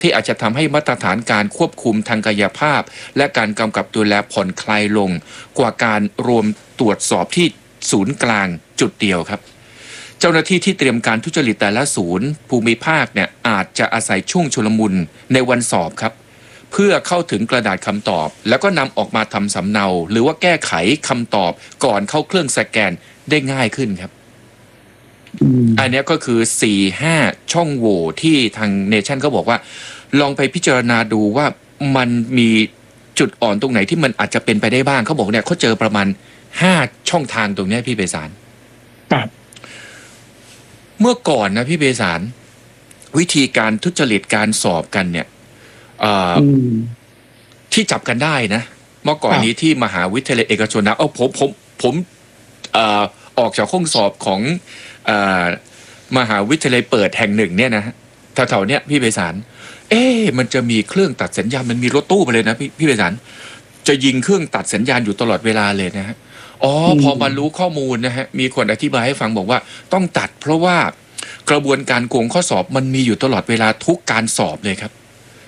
ที่อาจจะทำให้มาตรฐานการควบคุมทางกายภาพและการกำกับดูแลผ่อนคลายลงกว่าการรวมตรวจสอบที่ศูนย์กลางจุดเดียวครับเจ้าหน้าที่ที่เตรียมการทุจริตแต่ละศูนย์ภูมิภาคเนี่ยอาจจะอาศัยช่วงชุลมุนในวันสอบครับเพื่อเข้าถึงกระดาษคำตอบแล้วก็นำออกมาทำสำเนาหรือว่าแก้ไขคำตอบก่อนเข้าเครื่องสแกนได้ง่ายขึ้นครับอันนี้ก็คือ 4-5 ช่องโหว่ที่ทางเนชั่นเขาบอกว่าลองไปพิจารณาดูว่ามันมีจุดอ่อนตรงไหนที่มันอาจจะเป็นไปได้บ้างเขาบอกเนี่ยเขาเจอประมาณ5ช่องทางตรงนี้พี่เบสารครับเมื่อก่อนนะพี่เบสารวิธีการทุจริตการสอบกันเนี่ยที่จับกันได้นะเมื่อก่อนนี้ที่มหาวิทยาลัยเอกชนนะผมออกจากห้องสอบของมหาวิทยาลัยเปิดแห่งหนึ่งเนี่ยนะแถวๆเนี้ยพี่ไพศาลมันจะมีเครื่องตัดสัญญาณมันมีรถตู้ไปเลยนะพี่ไพศาลจะยิงเครื่องตัดสัญญาณอยู่ตลอดเวลาเลยนะฮะพอมารู้ข้อมูลนะฮะมีคนอธิบายให้ฟังบอกว่าต้องตัดเพราะว่ากระบวนการโกงข้อสอบมันมีอยู่ตลอดเวลาทุกการสอบเลยครับ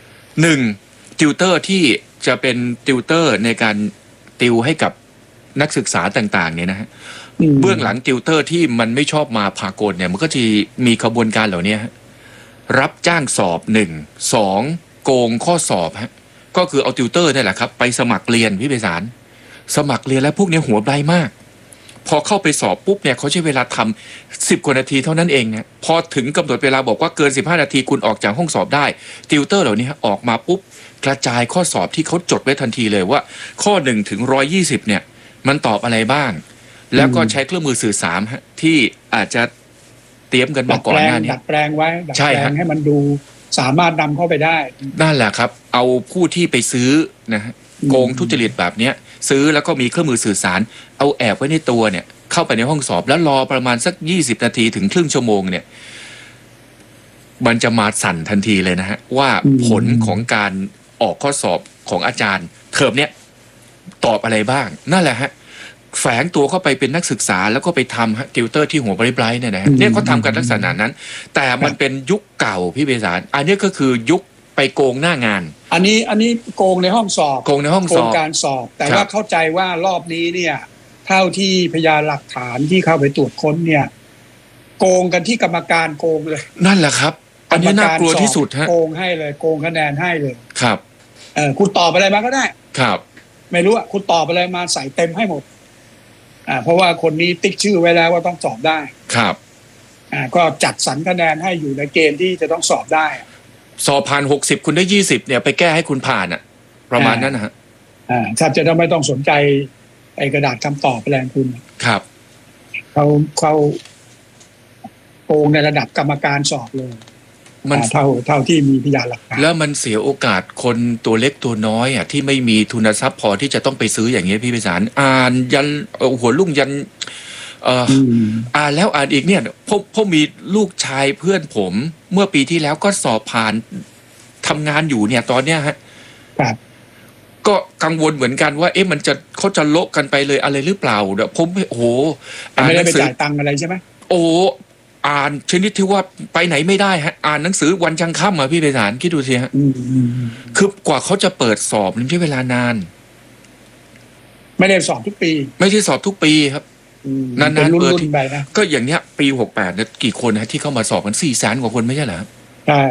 1ติวเตอร์ที่จะเป็นติวเตอร์ในการติวให้กับนักศึกษาต่างๆเนี่ยนะฮะเบื้องหลังติวเตอร์ที่มันไม่ชอบมาพากลเนี่ยมันก็จะมีขบวนการเหล่านี้รับจ้างสอบ2โกงข้อสอบฮะก็คือเอาติวเตอร์นี่แหละครับไปสมัครเรียนพี่ไพศาลสมัครเรียนแล้วพวกนี้หัวไบมากพอเข้าไปสอบปุ๊บเนี่ยเขาใช้เวลาทำ10 กว่านาทีเท่านั้นเองเนี่ยพอถึงกำหนดเวลาบอกว่าเกิน15 นาทีคุณออกจากห้องสอบได้ติวเตอร์เหล่านี้ออกมาปุ๊บกระจายข้อสอบที่เขาจดไว้ทันทีเลยว่าข้อ1 ถึง 120เนี่ยมันตอบอะไรบ้างแล้วก็ใช้เครื่องมือสื่อสารที่อาจจะเตรียมกันมาก่อนหน้านี้ดัดแปลงไว้ดัดแปลงให้มันดูสามารถนำเข้าไปได้นั่นแหละครับเอาผู้ที่ไปซื้อนะฮะโกงทุจริตแบบนี้ซื้อแล้วก็มีเครื่องมือสื่อสารเอาแอบไว้ในตัวเนี่ยเข้าไปในห้องสอบแล้วรอประมาณสัก20 นาทีถึงครึ่งชั่วโมงเนี่ยมันจะมาสั่นทันทีเลยนะฮะว่าผลของการออกข้อสอบของอาจารย์เทอมเนี้ยตอบอะไรบ้างนั่นแหละฮะแฝงตัวเข้าไปเป็นนักศึกษาแล้วก็ไปทำติวเตอร์ที่หัวไบรท์เนี่ยนะฮะเนี่ยเขาทำกันลักษณะนั้นแต่มันเป็นยุคเก่าพี่เบสารอันนี้ก็คือยุคไปโกงหน้างานอันนี้โกงในห้องสอบโกงในห้องสอบการสอบแต่ว่าเข้าใจว่ารอบนี้เนี่ยเท่าที่พยานหลักฐานที่เข้าไปตรวจค้นเนี่ยโกงกันที่กรรมการโกงเลยนั่นแหละครับอันนี้น่ากลัวที่สุดฮะโกงให้เลยโกงคะแนนให้เลยครับคุณตอบอะไรมาก็ได้ครับไม่รู้คุณตอบอะไรมาใส่เต็มให้หมดเพราะว่าคนนี้ติ๊กชื่อไว้แล้วว่าต้องสอบได้ครับก็จัดสรรคะแนนให้อยู่ในเกณฑ์ที่จะต้องสอบได้สอบผ่าน60คุณได้20เนี่ยไปแก้ให้คุณผ่านประมาณนั้นนะฮะครับจะไม่ต้องสนใจไอ้กระดาษคำตอบแรงคุณครับเขาโกงในระดับกรรมการสอบเลยมันเท่าที่มีพยานหลักฐานแล้วมันเสียโอกาสคนตัวเล็กตัวน้อยที่ไม่มีทุนทรัพย์พอที่จะต้องไปซื้ออย่างเงี้ยพี่ไพศาลอ่านยันหัวลุ่งยันอ่านแล้วอ่านอีกเนี่ยพ่อมีลูกชายเพื่อนผมเมื่อปีที่แล้วก็สอบผ่านทำงานอยู่เนี่ยตอนเนี้ยฮะก็กังวลเหมือนกันว่ามันจะเขาจะโละกันไปเลยอะไรหรือเปล่าเดี๋ยวผมโอ้โหไม่ได้ไปจ่ายตังค์อะไรใช่ไหมอ่านชนิดที่ว่าไปไหนไม่ได้ฮะอ่านหนังสือวันจังค่ำพี่ไพศาลคิดดูสิฮะคือกว่าเขาจะเปิดสอบมันใช้เวลานานไม่ได้สอบทุกปีไม่ใช่สอบทุทุกปีครับนานๆเปิดก็อย่างเนี้ยปี68เนี่ยกี่คนที่เข้ามาสอบกัน400,000 กว่าคนไม่ใช่เหรอใช่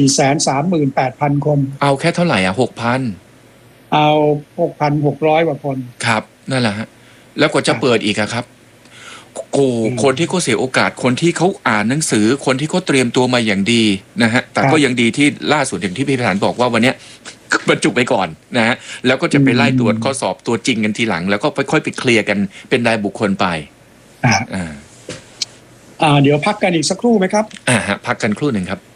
438,000 คนเอาแค่เท่าไหร่ 6,000 เอา 6,600 กว่าคนครับนั่นแหละฮะแล้วกว่าจะเปิดอีกครับคนที่เขาเสียโอกาสคนที่เขาอ่านหนังสือคนที่เขาเตรียมตัวมาอย่างดีนะฮะแต่ก็ยังดีที่ล่าสุดอย่างที่พี่ไพศาลบอกว่าวันนี้บรรจุไปก่อนนะฮะแล้วก็จะไปไล่ตรวจข้อสอบตัวจริงกันทีหลังแล้วก็ค่อยไปเคลียร์กันเป็นรายบุคคลไปเดี๋ยวพักกันอีกสักครู่ไหมครับพักกันครู่หนึ่งครับ